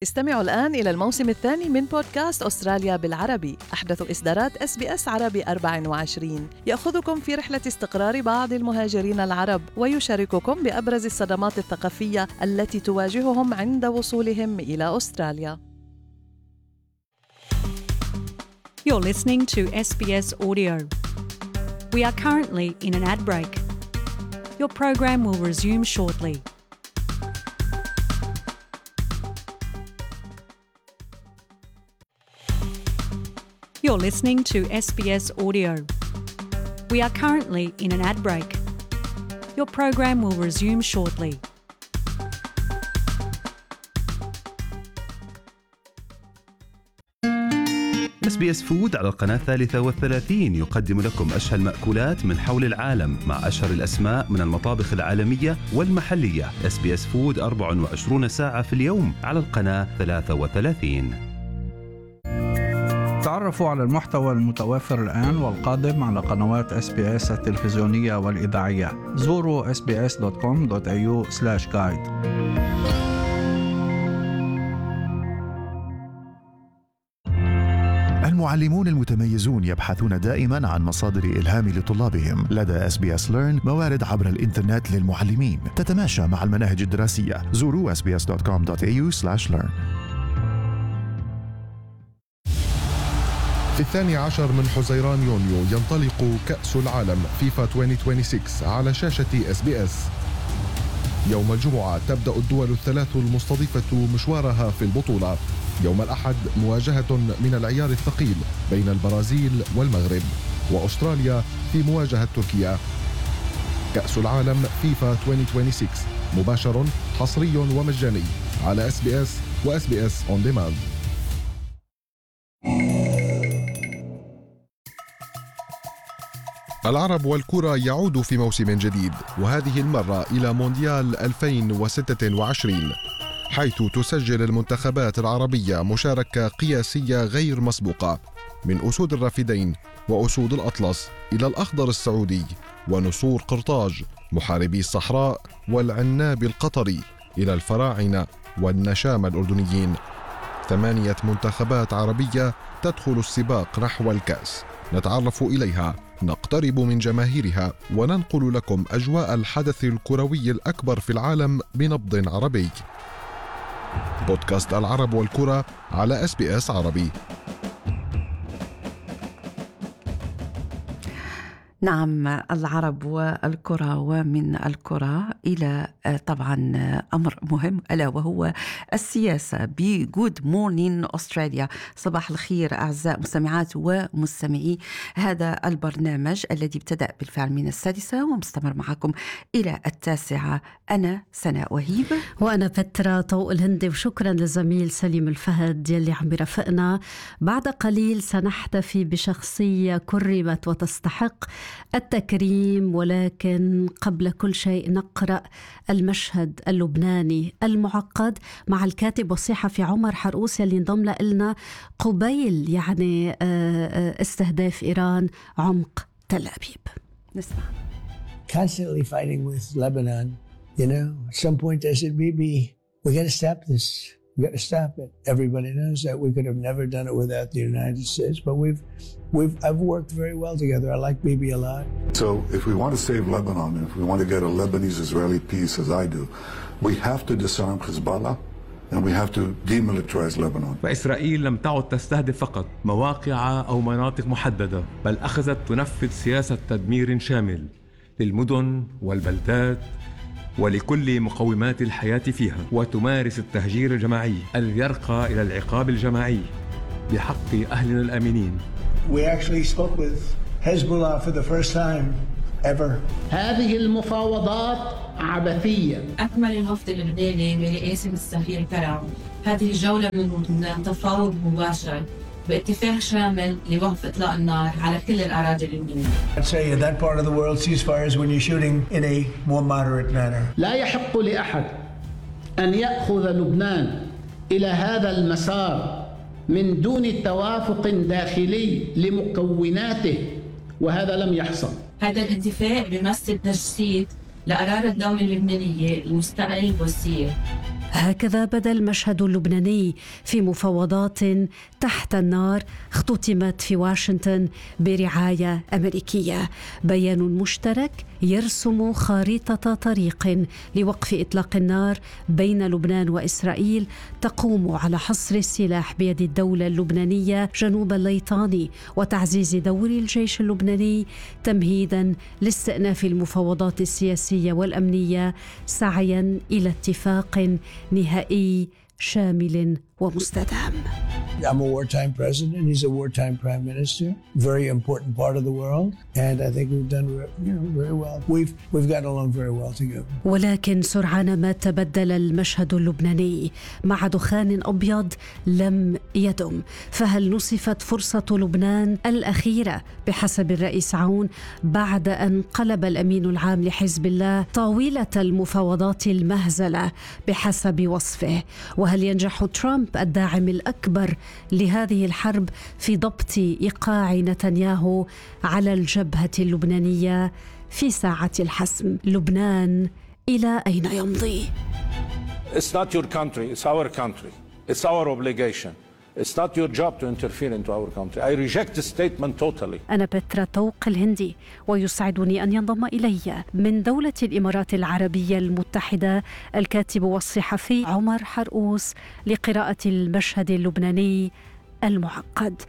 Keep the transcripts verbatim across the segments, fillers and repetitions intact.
استمعوا الآن إلى الموسم الثاني من بودكاست أستراليا بالعربي، أحدث إصدارات إس بي إس عربي أربعة وعشرين، يأخذكم في رحلة استقرار بعض المهاجرين العرب ويشارككم بأبرز الصدمات الثقافية التي تواجههم عند وصولهم إلى أستراليا. You're listening to S B S Audio. We are currently in an ad break. Your program will resume shortly. You're listening to S B S Audio. We are currently in an ad break. Your program will resume shortly. إس بي إس فود على القناة الثالثة والثلاثين يقدم لكم أشهى المأكولات من حول العالم مع أشهر الأسماء من المطابخ العالمية والمحلية. إس بي إس فود أربعة وعشرين ساعة في اليوم على القناة ثلاثة وثلاثين. تعرفوا على المحتوى المتوافر الآن والقادم على قنوات إس بي إس التلفزيونية والإذاعية. زوروا إس بي إس دوت كوم دوت إيه يو سلاش جايد. المعلمون المتميزون يبحثون دائما عن مصادر إلهام لطلابهم. لدى إس بي إس Learn موارد عبر الإنترنت للمعلمين تتماشى مع المناهج الدراسية. زوروا إس بي إس دوت كوم دوت إيه يو سلاش ليرن. في الثاني عشر من حزيران يونيو ينطلق كأس العالم فيفا ألفين وستة وعشرين على شاشة إس بي إس. يوم الجمعة تبدأ الدول الثلاث المستضيفة مشوارها في البطولة. يوم الأحد مواجهة من العيار الثقيل بين البرازيل والمغرب، وأستراليا في مواجهة تركيا. كأس العالم فيفا ألفين وستة وعشرين مباشر حصري ومجاني على إس بي إس و إس بي إس On Demand. العرب والكرة يعود في موسم جديد، وهذه المرة إلى مونديال ألفين وستة وعشرين، حيث تسجل المنتخبات العربية مشاركة قياسية غير مسبوقة، من أسود الرافدين وأسود الأطلس إلى الأخضر السعودي ونسور قرطاج محاربي الصحراء والعناب القطري إلى الفراعنة والنشام الأردنيين. ثمانية منتخبات عربية تدخل السباق نحو الكأس، نتعرف إليها، نقترب من جماهيرها، وننقل لكم أجواء الحدث الكروي الأكبر في العالم بنبض عربي. بودكاست العرب والكرة على إس بي إس عربي. نعم، العرب والكرة، ومن الكرة إلى طبعا أمر مهم ألا وهو السياسة بجود مورنين أستراليا. صباح الخير أعزائي مستمعات ومستمعي هذا البرنامج الذي ابتدأ بالفعل من السادسة ومستمر معكم إلى التاسعة. أنا سناء وهيب وأنا فترة طوق الهندي، وشكرا للزميل سليم الفهد يلي عم برافقنا. بعد قليل سنحتفي بشخصية كرمت وتستحق التكريم، ولكن قبل كل شيء نقرأ المشهد اللبناني المعقد مع الكاتب والصحفي عمر حرقوس يلي انضم لنا قبيل يعني استهداف إيران عمق تل أبيب. نسمع. Constantly fighting with Lebanon, you know, at some point I said, Bibi, we got to stop this. We got to stop it. Everybody knows that we could have never done it without the United States, but we've, we've, I've worked very well together. I like Bibi a lot. So if we want to save Lebanon, and if we want to get a Lebanese-Israeli peace, as I do, we have to disarm Hezbollah and we have to demilitarize Lebanon. فإسرائيل لم تعد تستهدف فقط مواقع أو مناطق محددة، بل أخذت تنفذ سياسة تدمير شامل للمدن والبلدات ولكل مقومات الحياة فيها، وتمارس التهجير الجماعي الذي يرقى إلى العقاب الجماعي بحق أهلنا الآمنين. We actually spoke with Hezbollah for the first time ever. هذه المفاوضات عبثية. أكمل الوفد اللبناني برئاسة السفير كرم هذه الجولة من تفاوض مباشر باتفاق شامل لوقف إطلاق النار على كل الأراضي اللبنانية. I'd say in that part of the world ceasefires when you're shooting in a more moderate manner. لا يحق لأحد أن يأخذ لبنان إلى هذا المسار من دون توافق داخلي لمكوناته، وهذا لم يحصل. هذا الاتفاق بيمثل تجسيد لقرار الدولة اللبنانية المستقل والسير هكذا بدا المشهد اللبناني في مفاوضات تحت النار اختتمت في واشنطن برعاية أمريكية. بيان مشترك يرسم خارطة طريق لوقف إطلاق النار بين لبنان وإسرائيل تقوم على حصر السلاح بيد الدولة اللبنانية جنوب الليطاني وتعزيز دور الجيش اللبناني تمهيدا لاستئناف المفاوضات السياسية والأمنية سعيا إلى اتفاق نهائي شامل ومستدام. I'm a wartime president. He's a wartime prime minister. Very important part of the world, and I think we've done, you know, very well. We've we've gotten along very well together. ولكن سرعان ما تبدل المشهد اللبناني مع دخان أبيض لم يدم. فهل نصفت فرصة لبنان الأخيرة بحسب الرئيس عون بعد أن قلب الأمين العام لحزب الله طاولة المفاوضات المهزلة بحسب وصفه؟ وهل ينجح ترامب الداعم الأكبر لهذه الحرب في ضبط إيقاع نتنياهو على الجبهة اللبنانية في ساعة الحسم؟ لبنان إلى أين يمضي؟ It's not your country, it's our country. It's our obligation. It's not your job to interfere into our country. I reject the statement totally. أنا بترا طوق الهندي ويسعدني أن ينضم إلي من دولة الإمارات العربية المتحدة الكاتب والصحفي عمر حرقوس لقراءة المشهد اللبناني المعقد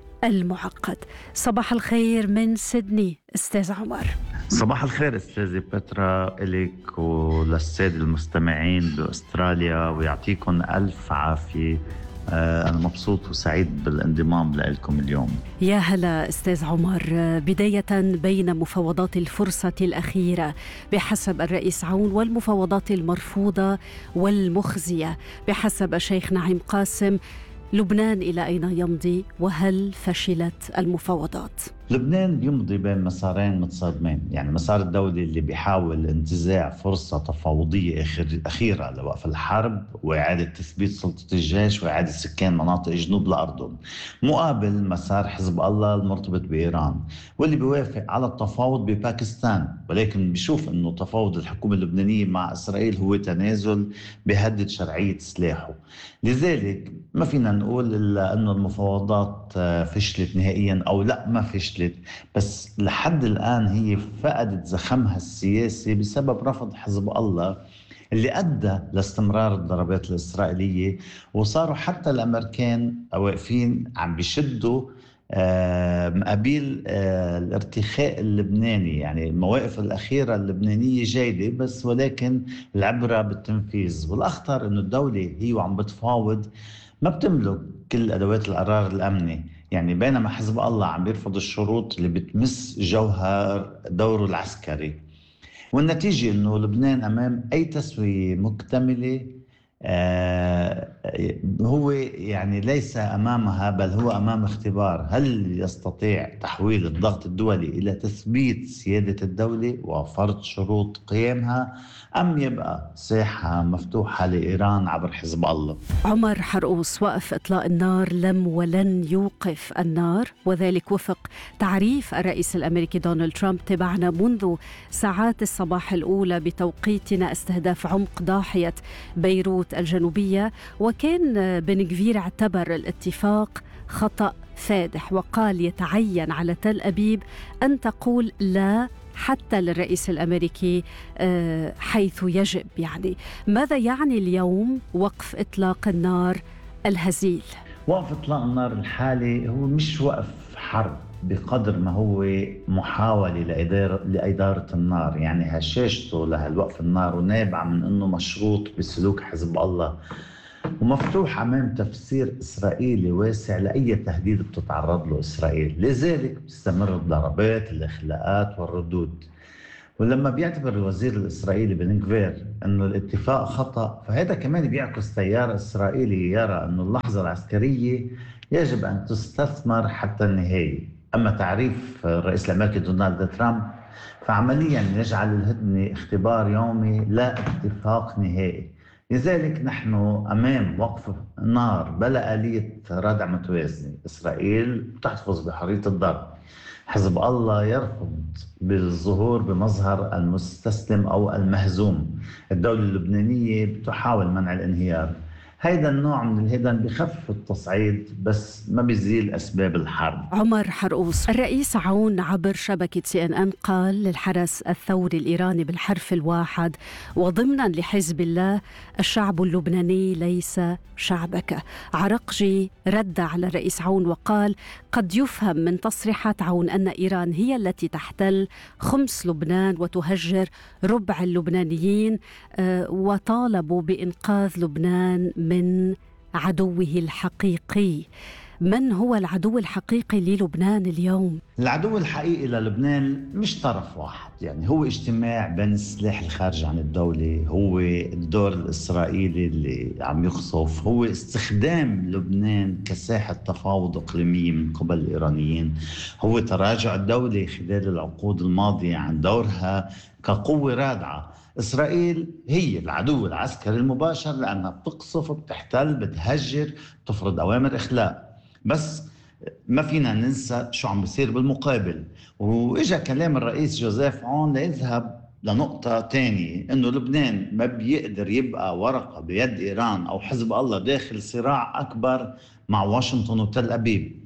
المعقد. صباح الخير من سيدني أستاذ عمر. صباح الخير أستاذة بترا إليك وللسادة المستمعين بأستراليا ويعطيكم ألف عافية. أنا مبسوط وسعيد بالانضمام لكم اليوم. يا هلا أستاذ عمر. بداية بين مفاوضات الفرصة الأخيرة بحسب الرئيس عون والمفاوضات المرفوضة والمخزية بحسب الشيخ نعيم قاسم، لبنان إلى أين يمضي وهل فشلت المفاوضات؟ لبنان بيمضي بين مسارين متصادمين، يعني مسار الدولي اللي بيحاول انتزاع فرصة تفاوضية أخيرة لوقف الحرب وإعادة تثبيت سلطة الجيش وإعادة سكان مناطق جنوب الأردن، مقابل مسار حزب الله المرتبط بإيران واللي بيوافق على التفاوض بباكستان، ولكن بيشوف أنه تفاوض الحكومة اللبنانية مع إسرائيل هو تنازل بيهدد شرعية سلاحه. لذلك ما فينا نقول إلا أنه المفاوضات فشلت نهائيا أو لا ما فشلت، بس لحد الآن هي فقدت زخمها السياسي بسبب رفض حزب الله اللي أدى لاستمرار الضربات الإسرائيلية، وصاروا حتى الأمريكان واقفين عم بيشدوا مقابل الارتخاء اللبناني. يعني المواقف الأخيرة اللبنانية جيدة بس ولكن العبرة بالتنفيذ، والأخطر أنه الدولة هي وعم بتفاوض ما بتملك كل أدوات القرار الأمني، يعني بينما حزب الله عم بيرفض الشروط اللي بتمس جوهر دوره العسكري. والنتيجة أنه لبنان أمام أي تسوية مكتملة آه هو يعني ليس أمامها بل هو أمام اختبار. هل يستطيع تحويل الضغط الدولي إلى تثبيت سيادة الدولة وفرض شروط قيامها، أم يبقى ساحة مفتوحة لإيران عبر حزب الله؟ عمر حرقوس، وقف إطلاق النار لم ولن يوقف النار، وذلك وفق تعريف الرئيس الأمريكي دونالد ترامب. تبعنا منذ ساعات الصباح الأولى بتوقيتنا استهداف عمق ضاحية بيروت الجنوبية، وكان بن غفير اعتبر الاتفاق خطأ فادح وقال يتعين على تل أبيب أن تقول لا حتى للرئيس الأمريكي حيث يجب. يعني ماذا يعني اليوم وقف إطلاق النار الهزيل؟ وقف إطلاق النار الحالي هو مش وقف حرب بقدر ما هو محاولة لإدارة, لإدارة النار، يعني هشاشته لهالوقف النار ونابع من أنه مشروط بسلوك حزب الله ومفتوح أمام تفسير إسرائيلي واسع لأي تهديد بتتعرض له إسرائيل. لذلك بتستمر الضربات، الإخلاءات والردود. ولما بيعتبر الوزير الإسرائيلي بن غفير أنه الاتفاق خطأ، فهذا كمان بيعكس تيار إسرائيلي يرى أنه اللحظة العسكرية يجب أن تستثمر حتى النهاية. أما تعريف الرئيس الأمريكي دونالد ترامب فعمليا يجعل الهدنة اختبار يومي لا اتفاق نهائي. لذلك نحن أمام وقف نار بلا آلية ردع متوازنة. إسرائيل تحتفظ بحرية الضرب، حزب الله يرفض بالظهور بمظهر المستسلم أو المهزوم. الدولة اللبنانية بتحاول منع الانهيار. هيدا النوع من الهدن بخفف التصعيد بس ما بيزيل أسباب الحرب. عمر حرقوس، الرئيس عون عبر شبكة سي إن إن قال للحرس الثوري الإيراني بالحرف الواحد وضمنا لحزب الله: الشعب اللبناني ليس شعبك. عرقجي رد على الرئيس عون وقال: قد يفهم من تصريحات عون أن إيران هي التي تحتل خمس لبنان وتهجر ربع اللبنانيين، وطالبوا بإنقاذ لبنان من عدوه الحقيقي. من هو العدو الحقيقي للبنان اليوم؟ العدو الحقيقي للبنان مش طرف واحد، يعني هو اجتماع بين السلاح الخارج عن الدولة، هو الدور الإسرائيلي اللي عم يخصف، هو استخدام لبنان كساحة تفاوض إقليمية من قبل الإيرانيين، هو تراجع الدولة خلال العقود الماضية عن دورها كقوة رادعة. إسرائيل هي العدو العسكري المباشر لأنها بتقصف، بتحتل، بتهجر، بتفرض أوامر إخلاء. بس ما فينا ننسى شو عم بيصير بالمقابل. وإجا كلام الرئيس جوزيف عون ليذهب لنقطة تانية، إنه لبنان ما بيقدر يبقى ورقة بيد إيران أو حزب الله داخل صراع أكبر مع واشنطن وتل أبيب.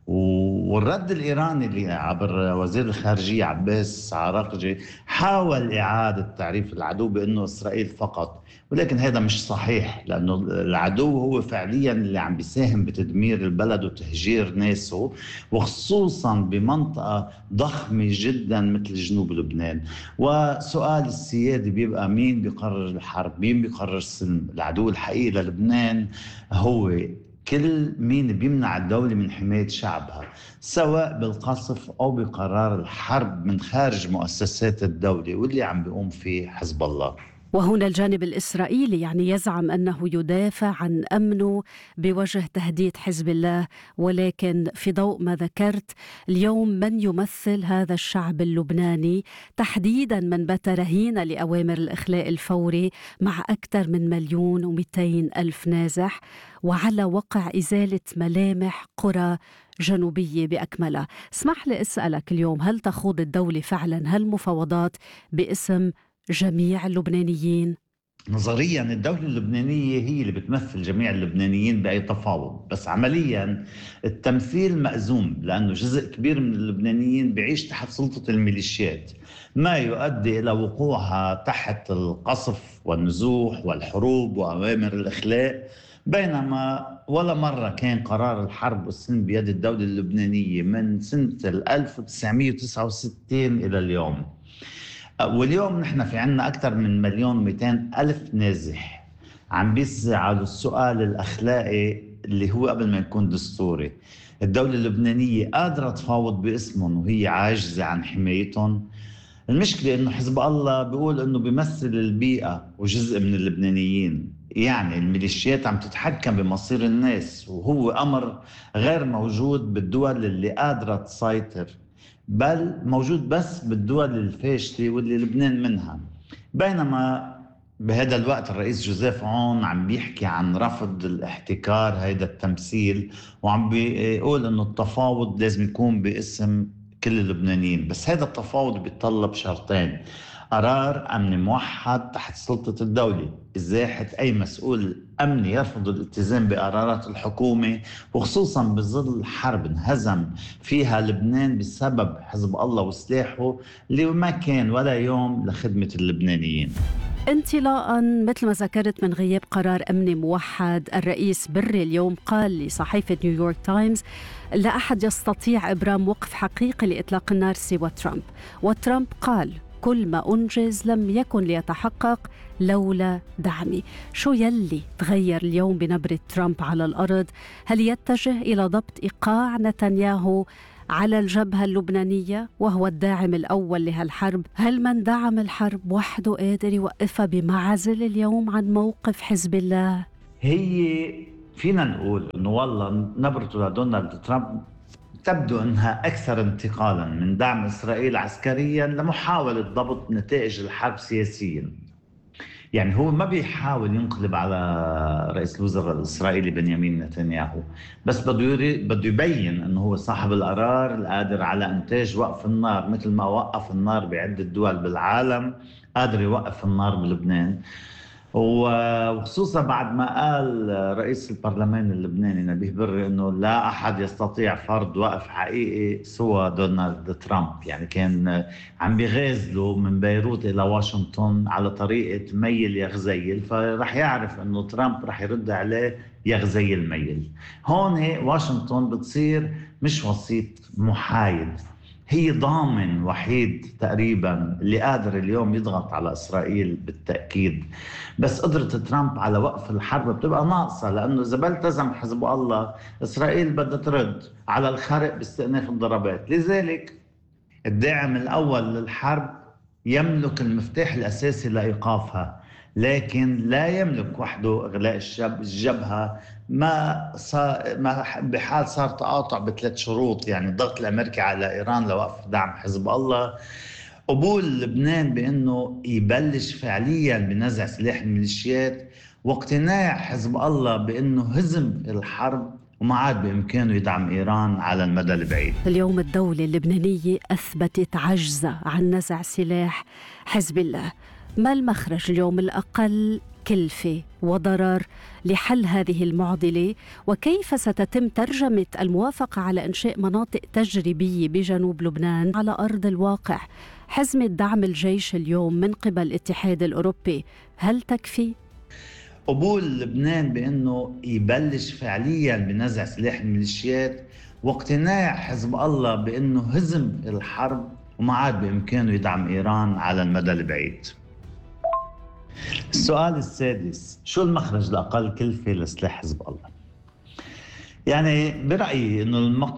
والرد الإيراني اللي عبر وزير الخارجية عباس عراقجي حاول إعادة تعريف العدو بأنه إسرائيل فقط، ولكن هذا مش صحيح، لأنه العدو هو فعليا اللي عم بيساهم بتدمير البلد وتهجير ناسه، وخصوصا بمنطقة ضخمة جدا مثل جنوب لبنان. وسؤال السيادة بيبقى مين بيقرر الحرب، مين بيقرر السلم؟ العدو الحقيقي للبنان هو كل مين بيمنع الدولة من حماية شعبها، سواء بالقصف أو بقرار الحرب من خارج مؤسسات الدولة، واللي عم بيقوم فيه حزب الله. وهنا الجانب الإسرائيلي يعني يزعم أنه يدافع عن أمنه بوجه تهديد حزب الله، ولكن في ضوء ما ذكرت اليوم من يمثل هذا الشعب اللبناني، تحديدا من بات رهينة لأوامر الإخلاء الفوري مع أكثر من مليون ومئتين ألف نازح، وعلى وقع إزالة ملامح قرى جنوبية بأكملها. اسمح لي أسألك اليوم، هل تخوض الدولة فعلا هالمفاوضات باسم جميع اللبنانيين؟ نظريا الدولة اللبنانية هي اللي بتمثل جميع اللبنانيين بأي تفاوض، بس عمليا التمثيل مأزوم، لأنه جزء كبير من اللبنانيين بيعيش تحت سلطة الميليشيات، ما يؤدي إلى وقوعها تحت القصف والنزوح والحروب وأوامر الإخلاء، بينما ولا مرة كان قرار الحرب والسلم بيد الدولة اللبنانية من سنة ألف وتسعمئة وتسعة وستين إلى اليوم. واليوم نحن في عنا أكثر من مليون ومئتين ألف نازح عم بيسعى السؤال الأخلاقي اللي هو قبل ما يكون دستوري. الدولة اللبنانية قادرة تفاوض باسمهم وهي عاجزة عن حمايتهم. المشكلة إنه حزب الله بيقول إنه بيمثل البيئة وجزء من اللبنانيين، يعني الميليشيات عم تتحكم بمصير الناس، وهو أمر غير موجود بالدول اللي قادرة تسيطر، بل موجود بس بالدول الفاشلة واللي لبنان منها. بينما بهذا الوقت الرئيس جوزيف عون عم بيحكي عن رفض الاحتكار، هيدا التمثيل، وعم بيقول انه التفاوض لازم يكون باسم كل اللبنانيين. بس هذا التفاوض بيتطلب شرطين: قرار أمني موحد تحت سلطة الدولة، إزاحة أي مسؤول أمني يرفض الالتزام بقرارات الحكومة، وخصوصا بظل حرب انهزم فيها لبنان بسبب حزب الله وسلاحه اللي ما كان ولا يوم لخدمة اللبنانيين. انطلاقا مثل ما ذكرت من غياب قرار أمني موحد، الرئيس بري اليوم قال لصحيفة نيويورك تايمز: لا أحد يستطيع إبرام وقف حقيقي لإطلاق النار سوى ترامب. وترامب قال: كل ما أنجز لم يكن ليتحقق لولا دعمي. شو يلي تغير اليوم بنبرة ترامب على الأرض؟ هل يتجه إلى ضبط إيقاع نتنياهو على الجبهة اللبنانية وهو الداعم الأول لهالحرب؟ هل من دعم الحرب وحده قادر يوقفها بمعزل اليوم عن موقف حزب الله؟ هي فينا نقول إنه والله نبرته لدونالد ترامب تبدو أنها أكثر انتقالاً من دعم إسرائيل عسكرياً لمحاولة ضبط نتائج الحرب سياسياً. يعني هو ما بيحاول ينقلب على رئيس الوزراء الإسرائيلي بنيامين نتنياهو، بس بده يريد بده يبين أنه هو صاحب القرار القادر على إنتاج وقف النار، مثل ما وقف النار بعدة دول بالعالم قادر يوقف النار بلبنان. وخصوصا بعد ما قال رئيس البرلمان اللبناني نبيه بري انه لا احد يستطيع فرض وقف حقيقي سوى دونالد ترامب، يعني كان عم بيغازله من بيروت الى واشنطن على طريقه ميل يغزيل، فرح يعرف انه ترامب رح يرد عليه يغزيل ميل. هون واشنطن بتصير مش وسيط محايد، هي ضامن وحيد تقريبا اللي قادر اليوم يضغط على إسرائيل بالتأكيد. بس قدرة ترامب على وقف الحرب بتبقى ناقصة، لأنه إذا بلتزم حزب الله إسرائيل بدها ترد على الخرق باستئناف الضربات. لذلك الداعم الأول للحرب يملك المفتاح الأساسي لإيقافها، لكن لا يملك وحده إغلاق الجبهة. ما صار ما بحال صار تقاطع بثلاث شروط، يعني الضغط الأمريكي على إيران لوقف دعم حزب الله، قبول لبنان بأنه يبلش فعليا بنزع سلاح الميليشيات، واقتناع حزب الله بأنه هزم الحرب وما عاد بإمكانه يدعم إيران على المدى البعيد. اليوم الدولة اللبنانية أثبتت عجزها عن نزع سلاح حزب الله. ما المخرج اليوم الأقل كلفة وضرر لحل هذه المعضلة، وكيف ستتم ترجمة الموافقة على إنشاء مناطق تجريبية بجنوب لبنان على أرض الواقع؟ حزمة دعم الجيش اليوم من قبل الاتحاد الأوروبي هل تكفي؟ قبول لبنان بأنه يبلش فعليا بنزع سلاح الميليشيات، واقتناع حزب الله بأنه هزم الحرب وما عاد بإمكانه يدعم إيران على المدى البعيد. السؤال السادس، شو المخرج الأقل كلفة لسلاح حزب الله؟ يعني برأيي أنه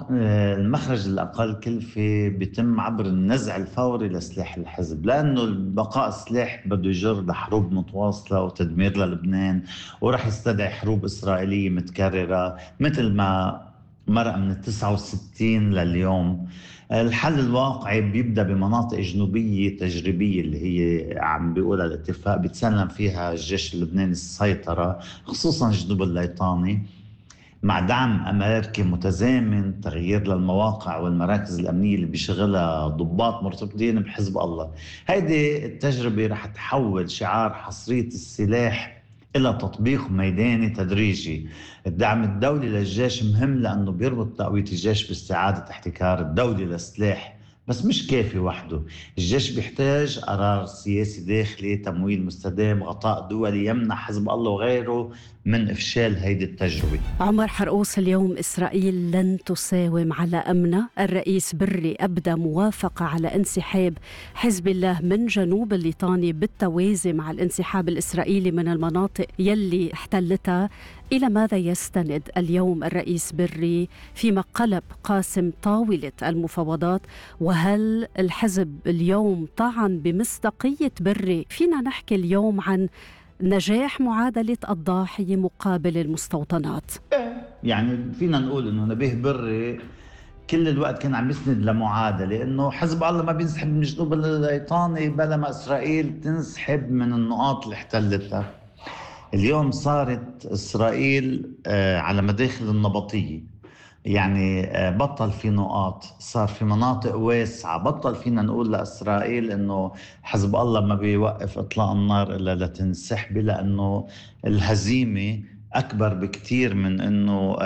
المخرج الأقل كلفة بيتم عبر النزع الفوري لسلاح الحزب، لأنه بقاء السلاح بده يجر لحروب متواصلة وتدمير للبنان، ورح يستدعي حروب إسرائيلية متكررة مثل ما مرق من التسعة وستين لليوم. الحل الواقعي بيبدأ بمناطق جنوبية تجريبية اللي هي عم بيقولها الاتفاق بيتسلم فيها الجيش اللبناني السيطرة، خصوصا جنوب الليطاني، مع دعم أمريكي متزامن، تغيير للمواقع والمراكز الأمنية اللي بيشغلها ضباط مرتبطين بحزب الله. هيدي التجربة رح تحول شعار حصرية السلاح إلى تطبيق ميداني تدريجي. الدعم الدولي للجيش مهم لأنه بيربط تقوية الجيش باستعادة احتكار الدولي للسلاح، بس مش كافي وحده. الجيش بيحتاج قرار سياسي داخلي، تمويل مستدام، غطاء دولي يمنع حزب الله وغيره من إفشال هيدي التجربة. عمر حرقوس، اليوم إسرائيل لن تساوم على أمنها. الرئيس بري أبدى موافقة على انسحاب حزب الله من جنوب الليطاني بالتوازي مع الانسحاب الإسرائيلي من المناطق يلي احتلتها. إلى ماذا يستند اليوم الرئيس بري فيما قلب قاسم طاولة المفاوضات؟ وهل الحزب اليوم طعن بمصداقية بري؟ فينا نحكي اليوم عن نجاح معادلة الضاحية مقابل المستوطنات. يعني فينا نقول إنه نبيه بري كل الوقت كان عم يسند لمعادلة إنه حزب الله ما بينسحب من جنوب الليطاني بلا ما إسرائيل تنسحب من النقاط اللي احتلتها. اليوم صارت إسرائيل على مداخل النبطية، يعني بطل في نقاط، صار في مناطق واسعة. بطل فينا نقول لإسرائيل إنه حزب الله ما بيوقف إطلاق النار إلا لتنسحب، لأنه الهزيمة أكبر بكتير من إنه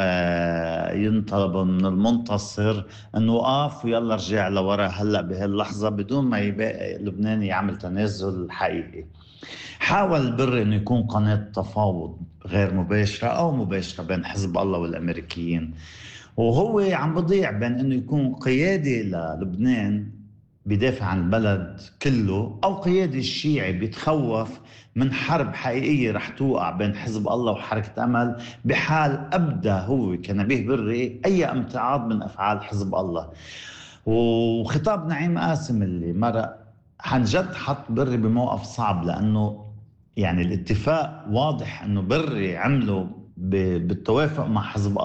ينطلب من المنتصر إنه وقف ويلا رجع لورا هلأ بهاللحظة بدون ما يبقى لبنان يعمل تنازل حقيقي. حاول بري إنه يكون قناة تفاوض غير مباشرة أو مباشرة بين حزب الله والأمريكيين، وهو عم بضيع بين إنه يكون قيادي للبنان بيدافع عن البلد كله، أو قيادي الشيعي بيتخوف من حرب حقيقية رح توقع بين حزب الله وحركة أمل بحال أبدى هو كنبيه بري أي امتعاض من أفعال حزب الله. وخطاب نعيم قاسم اللي مرق عن جد حط بري بموقف صعب، لأنه يعني الاتفاق واضح أنه بري عمله بالتوافق مع حزب